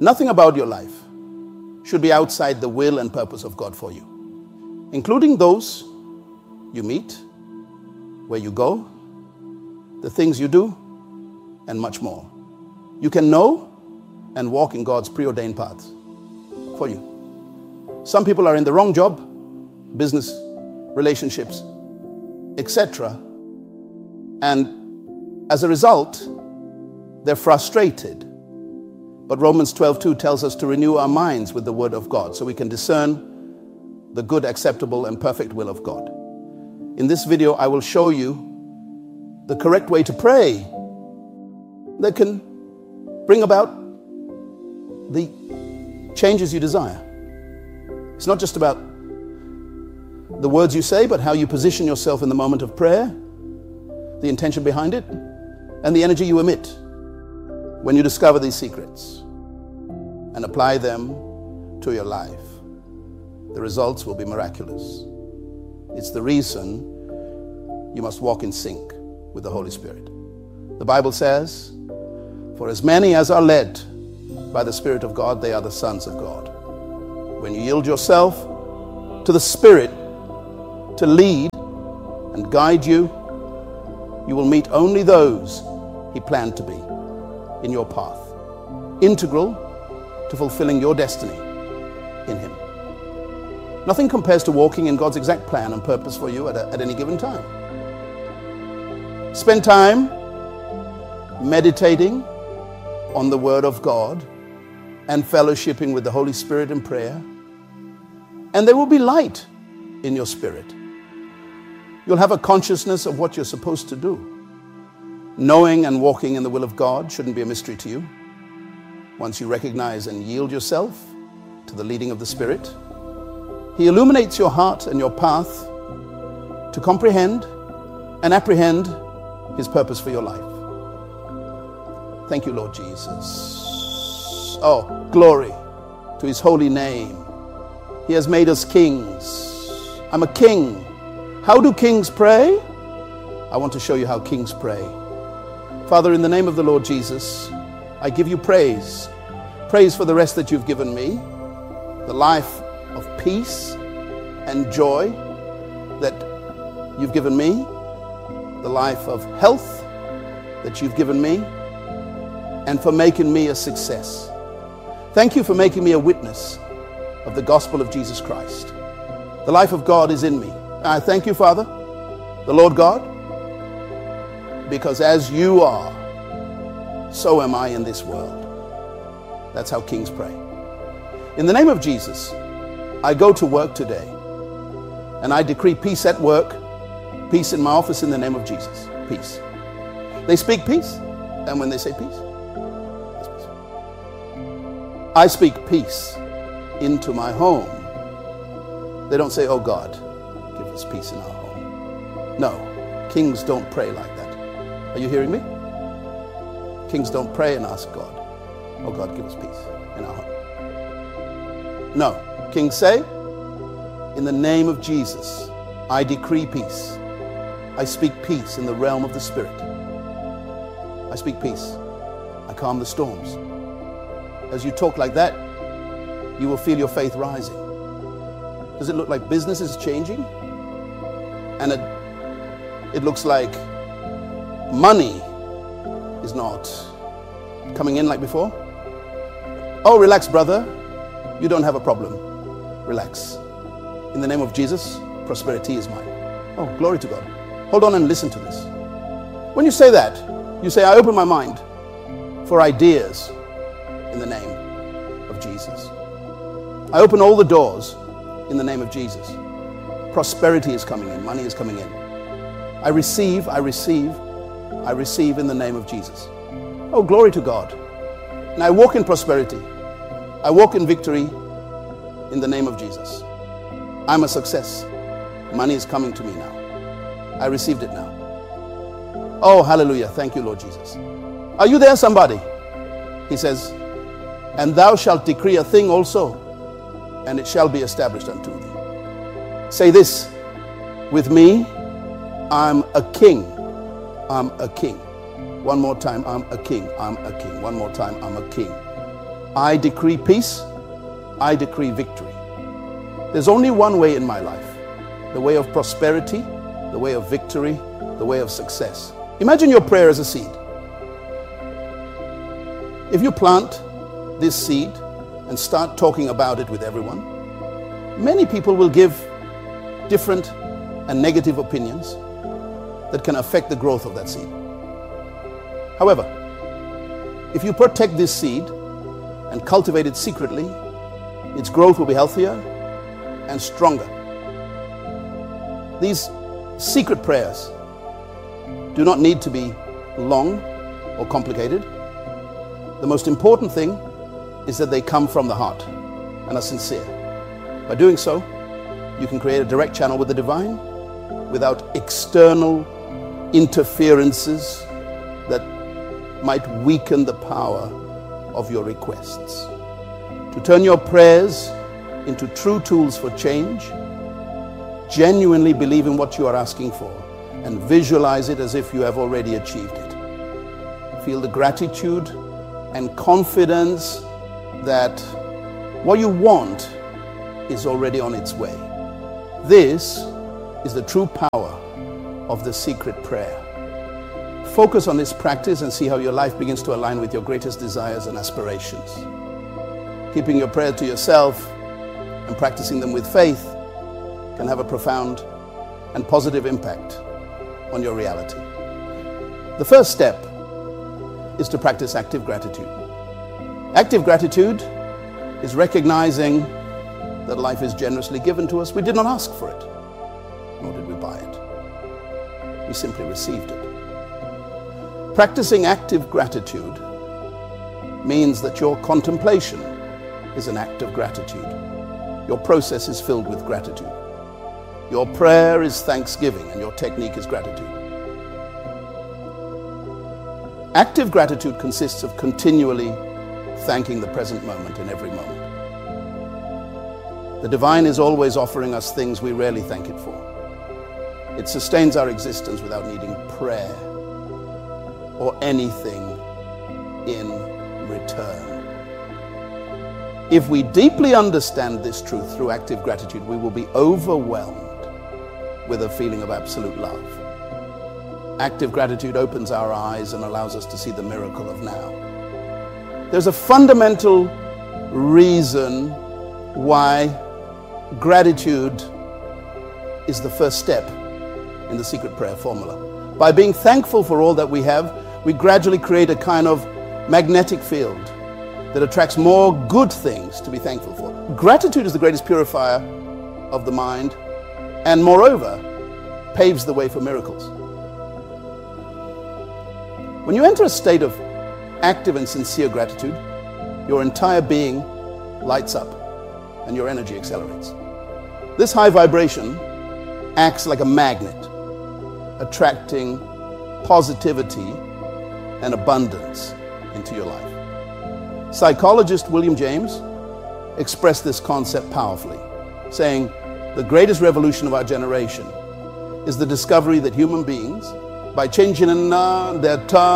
Nothing about your life should be outside the will and purpose of God for you, including those you meet, where you go, the things you do, and much more. You can know and walk in God's preordained paths for you. Some people are in the wrong job, business, relationships, etc. And as a result, they're frustrated. But Romans 12:2 tells us to renew our minds with the word of God so we can discern the good, acceptable, and perfect will of God. In this video, I will show you the correct way to pray that can bring about the changes you desire. It's not just about the words you say, but how you position yourself in the moment of prayer, the intention behind it, and the energy you emit when you discover these secrets and apply them to your life. The results will be miraculous. It's the reason you must walk in sync with the Holy Spirit. The Bible says, "For as many as are led by the Spirit of God, they are the sons of God." When you yield yourself to the Spirit to lead and guide you, you will meet only those He planned to be in your path, integral to fulfilling your destiny in Him. Nothing compares to walking in God's exact plan and purpose for you at any given time. Spend time meditating on the Word of God and fellowshipping with the Holy Spirit in prayer, and there will be light in your spirit. You'll have a consciousness of what you're supposed to do. Knowing and walking in the will of God shouldn't be a mystery to you. Once you recognize and yield yourself to the leading of the Spirit, He illuminates your heart and your path to comprehend and apprehend His purpose for your life. Thank you, Lord Jesus. Oh, glory to His holy name. He has made us kings. I'm a king. How do kings pray? I want to show you how kings pray. Father, in the name of the Lord Jesus, I give you praise. Praise for the rest that you've given me, the life of peace and joy that you've given me, the life of health that you've given me, and for making me a success. Thank you for making me a witness of the gospel of Jesus Christ. The life of God is in me. I thank you, Father, the Lord God, because as you are, so am I in this world. That's how kings pray. In the name of Jesus, I go to work today, and I decree peace at work, peace in my office in the name of Jesus. Peace. They speak peace, and when they say peace, there's peace. I speak peace into my home. They don't say, "Oh God, give us peace in our home." No, kings don't pray like that. Are you hearing me? Kings don't pray and ask God, "Oh God, give us peace in our home." No, kings say, "In the name of Jesus, I decree peace. I speak peace in the realm of the Spirit. I speak peace. I calm the storms." As you talk like that, you will feel your faith rising. Does it look like business is changing? And it looks like money is not coming in like before? Oh, relax, brother. You don't have a problem. Relax. In the name of Jesus, prosperity is mine. Oh, glory to God. Hold on and listen to this. When you say that, you say, "I open my mind for ideas in the name of Jesus. I open all the doors in the name of Jesus. Prosperity is coming in. Money is coming in. I receive in the name of Jesus." Oh, glory to God. And I walk in prosperity. I walk in victory in the name of Jesus. I'm a success. Money is coming to me now. I received it now. Oh, hallelujah. Thank you, Lord Jesus. Are you there, somebody? He says, "And thou shalt decree a thing also, and it shall be established unto thee." Say this with me: I'm a king. I'm a king. One more time, I'm a king. I'm a king. One more time, I'm a king. I decree peace. I decree victory. There's only one way in my life, the way of prosperity, the way of victory, the way of success. Imagine your prayer as a seed. If you plant this seed and start talking about it with everyone, many people will give different and negative opinions that can affect the growth of that seed. However, if you protect this seed and cultivate it secretly, its growth will be healthier and stronger. These secret prayers do not need to be long or complicated. The most important thing is that they come from the heart and are sincere. By doing so, you can create a direct channel with the divine without external interferences that might weaken the power of your requests. To turn your prayers into true tools for change, genuinely believe in what you are asking for and visualize it as if you have already achieved it. Feel the gratitude and confidence that what you want is already on its way. This is the true power of the secret prayer. Focus on this practice and see how your life begins to align with your greatest desires and aspirations. Keeping your prayer to yourself and practicing them with faith can have a profound and positive impact on your reality. The first step is to practice active gratitude. Active gratitude is recognizing that life is generously given to us. We did not ask for it, nor did we buy it. We simply received it. Practicing active gratitude means that your contemplation is an act of gratitude. Your process is filled with gratitude. Your prayer is thanksgiving, and your technique is gratitude. Active gratitude consists of continually thanking the present moment in every moment. The divine is always offering us things we rarely thank it for. It sustains our existence without needing prayer or anything in return. If we deeply understand this truth through active gratitude, we will be overwhelmed with a feeling of absolute love. Active gratitude opens our eyes and allows us to see the miracle of now. There's a fundamental reason why gratitude is the first step in the secret prayer formula. By being thankful for all that we have, we gradually create a kind of magnetic field that attracts more good things to be thankful for. Gratitude is the greatest purifier of the mind and, moreover, paves the way for miracles. When you enter a state of active and sincere gratitude, your entire being lights up and your energy accelerates. This high vibration acts like a magnet, attracting positivity and abundance into your life. Psychologist William James expressed this concept powerfully, saying, "The greatest revolution of our generation is the discovery that human beings, by changing their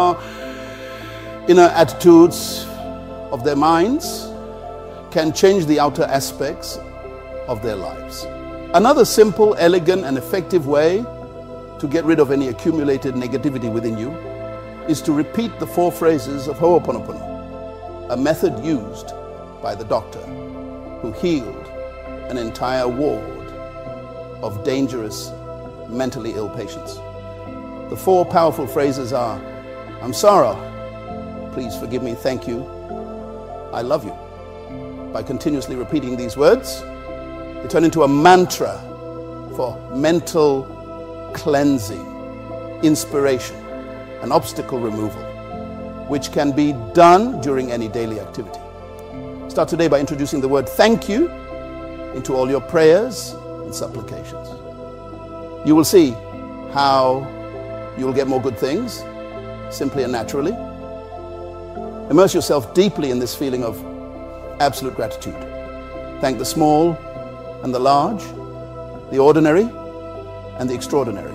inner attitudes of their minds, can change the outer aspects of their lives." Another simple, elegant, and effective way to get rid of any accumulated negativity within you is to repeat the 4 phrases of Ho'oponopono, a method used by the doctor who healed an entire ward of dangerous, mentally ill patients. The 4 powerful phrases are, "I'm sorry, please forgive me, thank you, I love you." By continuously repeating these words, they turn into a mantra for mental cleansing, inspiration, and obstacle removal, which can be done during any daily activity. Start today by introducing the word "thank you" into all your prayers and supplications. You will see how you will get more good things, simply and naturally. Immerse yourself deeply in this feeling of absolute gratitude. Thank the small and the large, the ordinary and the extraordinary.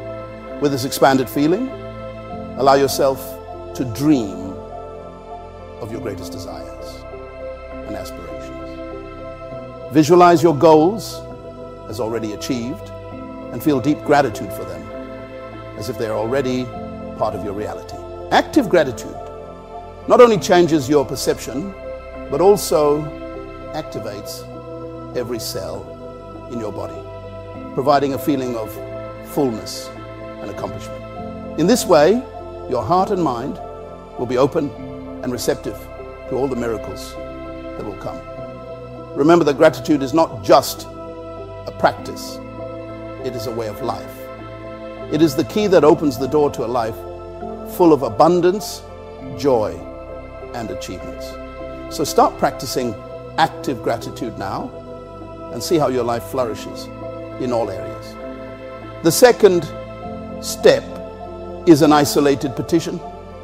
With this expanded feeling, allow yourself to dream of your greatest desires and aspirations. Visualize your goals as already achieved and feel deep gratitude for them, as if they are already part of your reality. Active gratitude not only changes your perception, but also activates every cell in your body, providing a feeling of fullness and accomplishment. In this way, your heart and mind will be open and receptive to all the miracles that will come. Remember that gratitude is not just a practice, it is a way of life. It is the key that opens the door to a life full of abundance, joy, and achievements. So start practicing active gratitude now and see how your life flourishes in all areas. The second step is an isolated petition.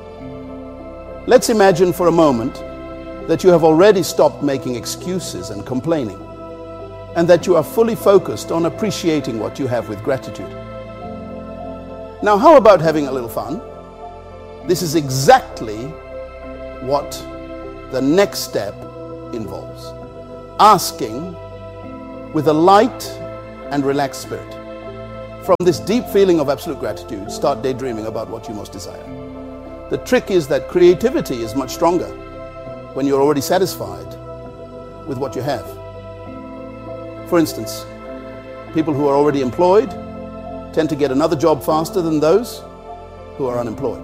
Let's imagine for a moment that you have already stopped making excuses and complaining, and that you are fully focused on appreciating what you have with gratitude. Now, how about having a little fun? This is exactly what the next step involves. Asking with a light and relaxed spirit. From this deep feeling of absolute gratitude, start daydreaming about what you most desire. The trick is that creativity is much stronger when you're already satisfied with what you have. For instance, people who are already employed tend to get another job faster than those who are unemployed.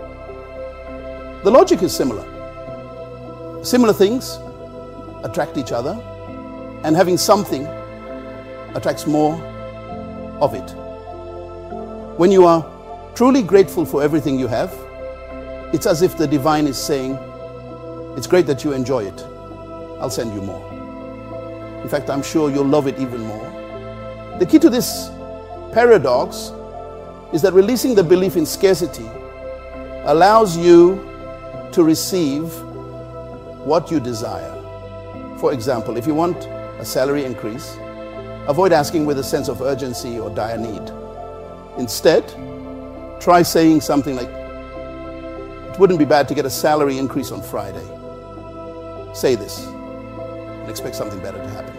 The logic is similar. Similar things attract each other, and having something attracts more of it. When you are truly grateful for everything you have, it's as if the divine is saying, "It's great that you enjoy it. I'll send you more. In fact, I'm sure you'll love it even more." The key to this paradox is that releasing the belief in scarcity allows you to receive what you desire. For example, if you want a salary increase, avoid asking with a sense of urgency or dire need. Instead, try saying something like, "It wouldn't be bad to get a salary increase on Friday." Say this and expect something better to happen.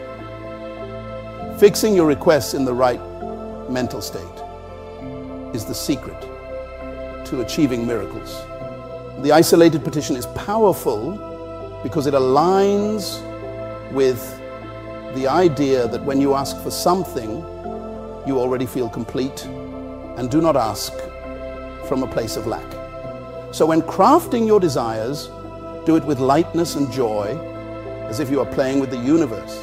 Fixing your requests in the right mental state is the secret to achieving miracles. The isolated petition is powerful because it aligns with the idea that when you ask for something, you already feel complete and do not ask from a place of lack. So when crafting your desires, do it with lightness and joy, as if you are playing with the universe.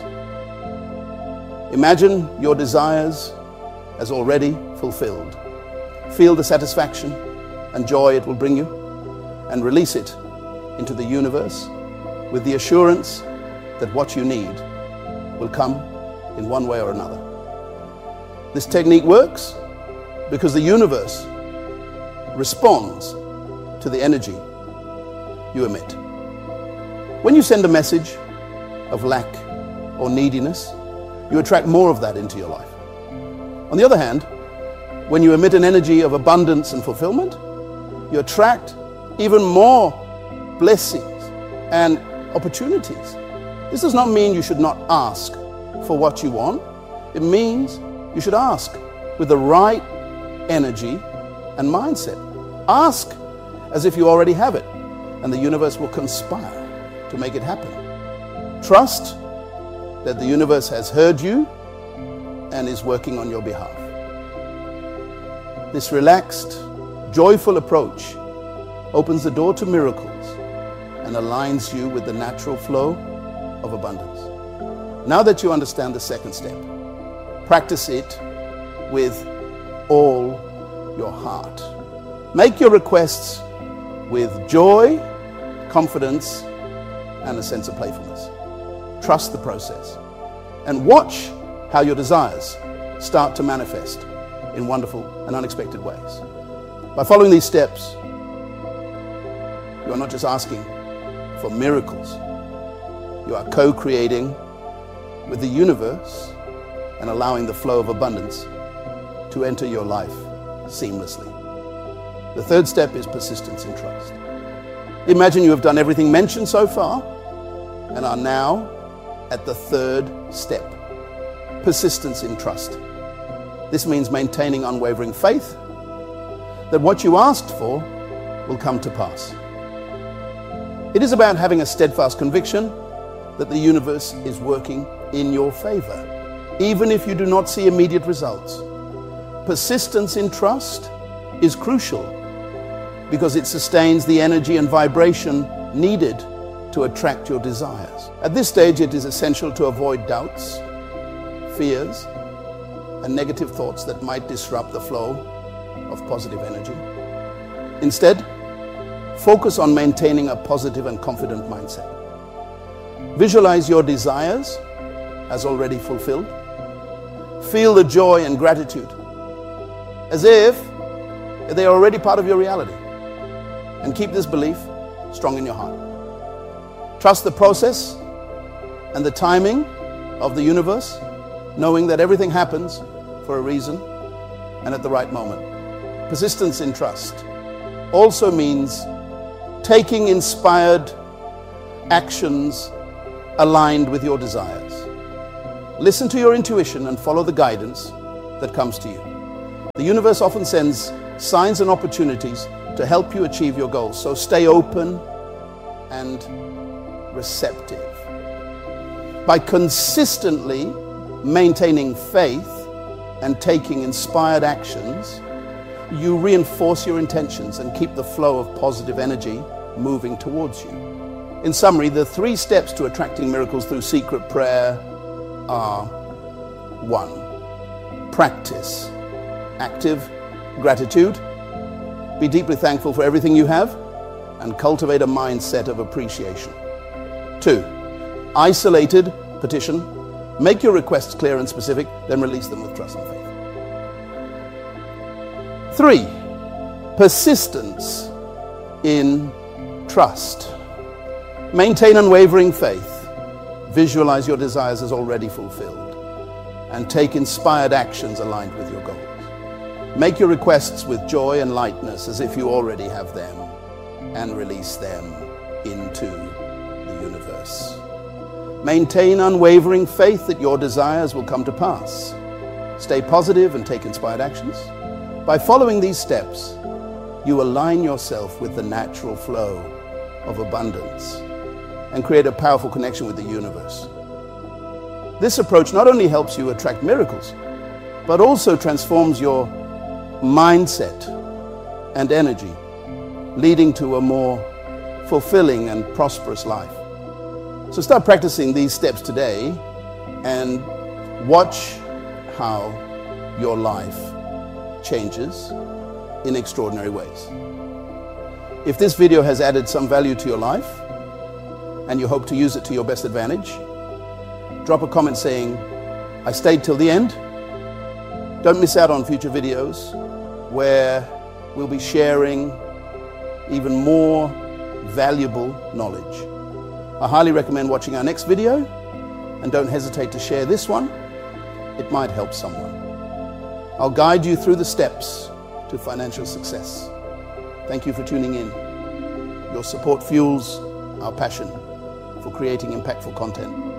Imagine your desires as already fulfilled. Feel the satisfaction and joy it will bring you, and release it into the universe with the assurance that what you need will come in one way or another. This technique works because the universe responds to the energy you emit. When you send a message of lack or neediness, you attract more of that into your life. On the other hand, when you emit an energy of abundance and fulfillment, you attract even more blessings and opportunities. This does not mean you should not ask for what you want. It means you should ask with the right energy and mindset. Ask as if you already have it, and the universe will conspire to make it happen. Trust that the universe has heard you and is working on your behalf. This relaxed, joyful approach opens the door to miracles and aligns you with the natural flow of abundance. Now that you understand the second step, practice it with all your heart. Make your requests with joy, confidence, and a sense of playfulness. Trust the process and watch how your desires start to manifest in wonderful and unexpected ways. By following these steps, you are not just asking for miracles, you are co-creating with the universe and allowing the flow of abundance to enter your life seamlessly. The third step is persistence in trust. Imagine you have done everything mentioned so far and are now at the third step, persistence in trust. This means maintaining unwavering faith that what you asked for will come to pass. It is about having a steadfast conviction that the universe is working in your favor, even if you do not see immediate results. Persistence in trust is crucial because it sustains the energy and vibration needed to attract your desires. At this stage, it is essential to avoid doubts, fears, and negative thoughts that might disrupt the flow of positive energy. Instead, focus on maintaining a positive and confident mindset. Visualize your desires as already fulfilled. Feel the joy and gratitude as if they are already part of your reality. And keep this belief strong in your heart. Trust the process and the timing of the universe, knowing that everything happens for a reason and at the right moment. Persistence in trust also means taking inspired actions aligned with your desires. Listen to your intuition and follow the guidance that comes to you. The universe often sends signs and opportunities to help you achieve your goals, so stay open and receptive. By consistently maintaining faith and taking inspired actions, you reinforce your intentions and keep the flow of positive energy moving towards you. In summary, the 3 steps to attracting miracles through secret prayer are: 1. Practice active gratitude. Be deeply thankful for everything you have and cultivate a mindset of appreciation. 2. Isolated petition. Make your requests clear and specific, then release them with trust and faith. 3. Persistence in trust. Maintain unwavering faith. Visualize your desires as already fulfilled and take inspired actions aligned with your goals. Make your requests with joy and lightness as if you already have them, and release them into the universe. Maintain unwavering faith that your desires will come to pass. Stay positive and take inspired actions. By following these steps, you align yourself with the natural flow of abundance and create a powerful connection with the universe. This approach not only helps you attract miracles, but also transforms your mindset and energy, leading to a more fulfilling and prosperous life. So start practicing these steps today and watch how your life changes in extraordinary ways. If this video has added some value to your life and you hope to use it to your best advantage, drop a comment saying, "I stayed till the end." Don't miss out on future videos where we'll be sharing even more valuable knowledge. I highly recommend watching our next video, and don't hesitate to share this one. It might help someone. I'll guide you through the steps to financial success. Thank you for tuning in. Your support fuels our passion for creating impactful content.